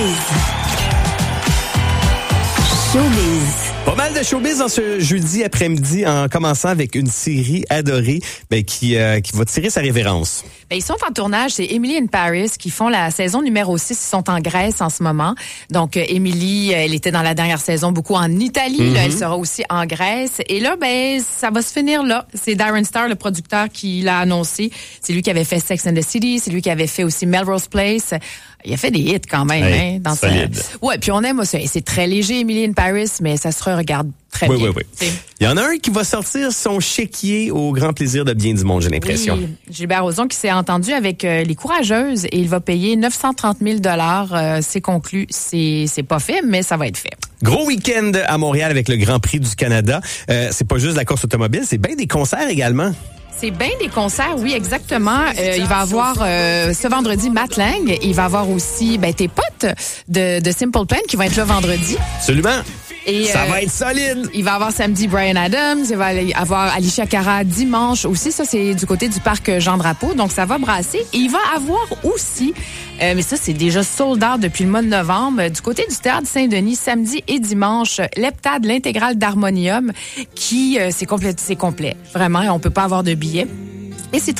Showbiz. Pas mal de showbiz dans ce jeudi après-midi, en commençant avec une série adorée qui va tirer sa révérence. Ils sont en tournage, c'est Emily in Paris qui font la saison numéro 6. Ils sont en Grèce en ce moment. Donc, Emily, elle était dans la dernière saison beaucoup en Italie. Là, elle sera aussi en Grèce. Et là, ça va se finir là. C'est Darren Star, le producteur, qui l'a annoncé. C'est lui qui avait fait Sex and the City. C'est lui qui avait fait aussi Melrose Place. Il a fait des hits quand même, hey, dans solide. Ouais, puis on aime aussi. C'est très léger, Emily in Paris, mais ça se regarde très bien. Oui. Il y en a un qui va sortir son chéquier au grand plaisir de bien du monde, j'ai l'impression. Oui, Gilbert Rozon qui s'est entendu avec les Courageuses et il va payer 930 000 $. C'est conclu, c'est pas fait, mais ça va être fait. Gros week-end à Montréal avec le Grand Prix du Canada. C'est pas juste la course automobile, c'est bien des concerts également. C'est bien des concerts, oui, exactement. Il va avoir ce vendredi Matt Lang. Il va avoir aussi tes potes de Simple Plan qui vont être là vendredi. Absolument. Et, ça va être solide. Il va avoir samedi Bryan Adams. Il va avoir Alicia Cara dimanche aussi. Ça, c'est du côté du parc Jean-Drapeau. Donc, ça va brasser. Et il va avoir aussi, mais ça, c'est déjà sold out depuis le mois de novembre, du côté du Théâtre Saint-Denis, samedi et dimanche, l'heptade, l'intégrale d'Harmonium, qui c'est complet. Vraiment, on peut pas avoir de billets. Et c'est